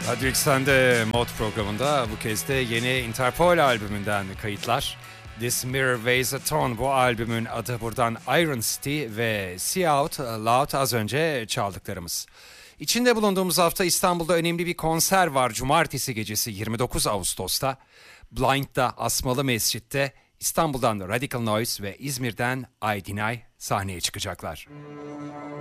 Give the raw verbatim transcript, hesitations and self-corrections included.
Radyo X'de Mod programında bu kez de yeni Interpol albümünden kayıtlar. This Mirror Weighs a Ton, bu albümün adı, buradan Iron City ve See Out Loud az önce çaldıklarımız. İçinde bulunduğumuz hafta İstanbul'da önemli bir konser var. Cumartesi gecesi yirmi dokuz Ağustos'ta Blind'da Asmalı Mescid'de İstanbul'dan Radical Noise ve İzmir'den I Deny sahneye çıkacaklar.